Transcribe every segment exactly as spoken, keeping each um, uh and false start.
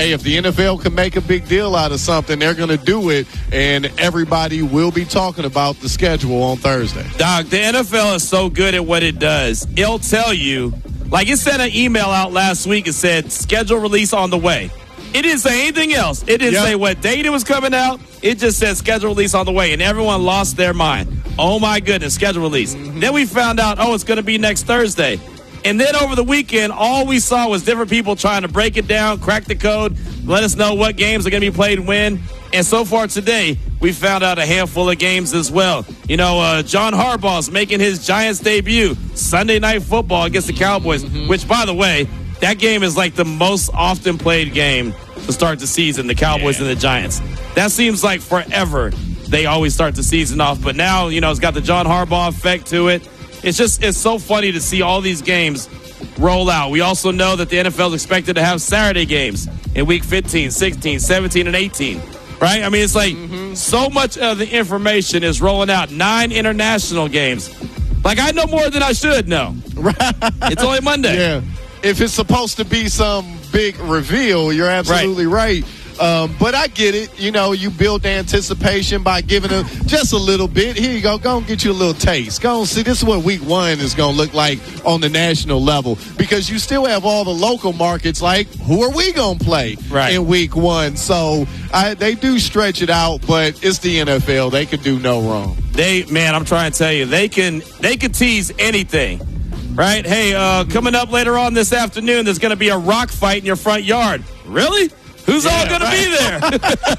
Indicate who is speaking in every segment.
Speaker 1: hey, if the N F L can make a big deal out of something, they're going to do it, and everybody will be talking about the schedule on Thursday.
Speaker 2: Doc, the N F L is so good at what it does. It'll tell you, like it sent an email out last week. It said, schedule release on the way. It didn't say anything else. It didn't yep. say what date it was coming out. It just said schedule release on the way, and everyone lost their mind. Oh, my goodness, schedule release. Mm-hmm. Then we found out, oh, it's going to be next Thursday. And then over the weekend, all we saw was different people trying to break it down, crack the code, let us know what games are going to be played when. And so far today, we found out a handful of games as well. You know, uh, John Harbaugh's making his Giants debut, Sunday Night Football against the Cowboys, mm-hmm. which, by the way, that game is like the most often played game to start the season, the Cowboys yeah. and the Giants. That seems like forever they always start the season off. But now, you know, it's got the John Harbaugh effect to it. It's just, it's so funny to see all these games roll out. We also know that the N F L is expected to have Saturday games in week fifteen, sixteen, seventeen, and eighteen. Right? I mean, it's like mm-hmm. so much of the information is rolling out. Nine international games. Like, I know more than I should know. It's only Monday.
Speaker 1: Yeah. If it's supposed to be some big reveal, you're absolutely right. right. Um, but I get it. You know, you build anticipation by giving them just a little bit. Here you go. Go and get you a little taste. Go and see. This is what week one is going to look like on the national level, because you still have all the local markets like, who are we going to play
Speaker 2: right.
Speaker 1: in week one? So I, they do stretch it out, but it's the N F L. They could do no wrong.
Speaker 2: They, man, I'm trying to tell you, they can, they can tease anything. Right? Hey, uh, coming up later on this afternoon, there's going to be a rock fight in your front yard. Really? Who's yeah, all going right.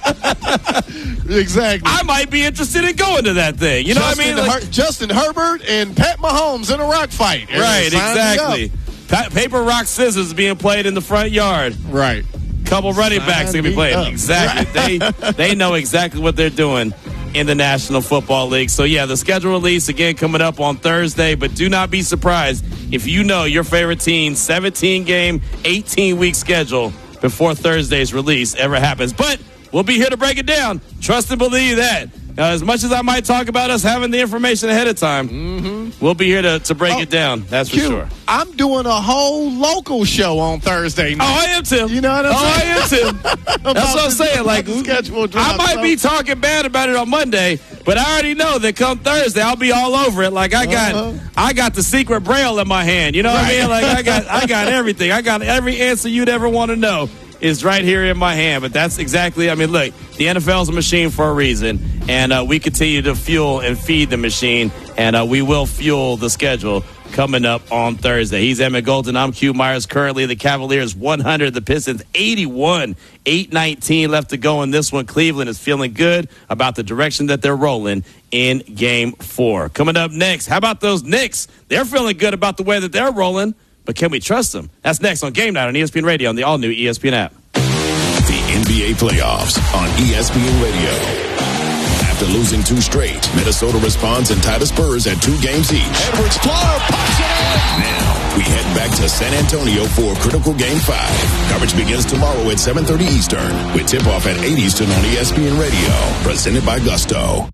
Speaker 2: to
Speaker 1: be there? Exactly.
Speaker 2: I might be interested in going to that thing. You know
Speaker 1: Justin
Speaker 2: what I mean? Like,
Speaker 1: Her- Justin Herbert and Pat Mahomes in a rock fight.
Speaker 2: Right, exactly. Pa- paper, rock, scissors being played in the front yard.
Speaker 1: Right.
Speaker 2: Couple running
Speaker 1: Sign
Speaker 2: backs going to be playing.
Speaker 1: Up.
Speaker 2: Exactly.
Speaker 1: Right.
Speaker 2: They they know exactly what they're doing in the National Football League. So, yeah, the schedule release, again, coming up on Thursday. But do not be surprised if you know your favorite team's seventeen-game, eighteen-week schedule before Thursday's release ever happens. But we'll be here to break it down. Trust and believe that. Uh, as much as I might talk about us having the information ahead of time, mm-hmm. we'll be here to, to break oh, it down. That's for
Speaker 1: Q,
Speaker 2: sure.
Speaker 1: I'm doing a whole local show on Thursday night.
Speaker 2: Oh, I am too.
Speaker 1: You know what I'm
Speaker 2: oh,
Speaker 1: saying?
Speaker 2: I am too. That's what I'm saying. Like, I might so. be talking bad about it on Monday, but I already know that come Thursday I'll be all over it. Like I got, uh-huh. I got the secret braille in my hand. You know what right. I mean? Like I got, I got everything. I got every answer you'd ever want to know is right here in my hand. But that's exactly, I mean, look, the N F L is a machine for a reason, and uh, we continue to fuel and feed the machine, and uh, we will fuel the schedule coming up on Thursday. He's Emmett Golden. I'm Q Myers. Currently, the Cavaliers one hundred, the Pistons eighty-one, eight nineteen left to go in this one. Cleveland is feeling good about the direction that they're rolling in game four. Coming up next, how about those Knicks? They're feeling good about the way that they're rolling, but can we trust them? That's next on Game Night on E S P N Radio on the all-new E S P N app.
Speaker 3: The N B A playoffs on E S P N Radio. After losing two straight, Minnesota responds and tie the Spurs at two games each.
Speaker 4: Edwards-Helaire puts it in.
Speaker 3: Now, we head back to San Antonio for critical game five. Coverage begins tomorrow at seven thirty Eastern with tip-off at eight Eastern on E S P N Radio. Presented by Gusto.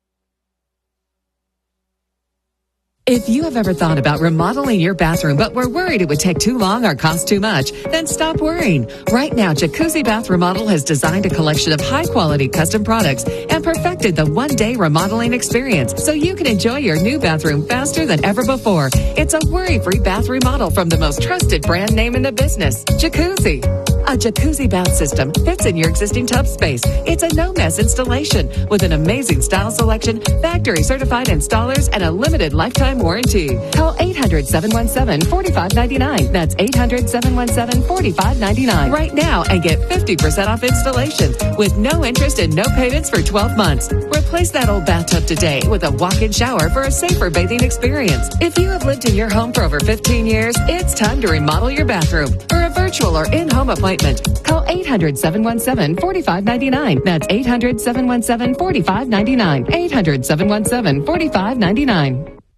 Speaker 5: If you have ever thought about remodeling your bathroom but were worried it would take too long or cost too much, then stop worrying. Right now, Jacuzzi Bath Remodel has designed a collection of high-quality custom products and perfected the one-day remodeling experience so you can enjoy your new bathroom faster than ever before. It's a worry-free bath remodel from the most trusted brand name in the business, Jacuzzi. A jacuzzi bath system fits in your existing tub space. It's a no-mess installation with an amazing style selection, factory-certified installers, and a limited lifetime warranty. Call eight hundred, seven one seven, four five nine nine. That's eight hundred, seven one seven, four five nine nine right now and get fifty percent off installations with no interest and no payments for twelve months. Replace that old bathtub today with a walk-in shower for a safer bathing experience. If you have lived in your home for over fifteen years, it's time to remodel your bathroom. For a virtual or in-home appointment, call eight hundred, seven one seven, four five nine nine. That's eight hundred, seven one seven, four five nine nine. eight hundred, seven one seven, four five nine nine.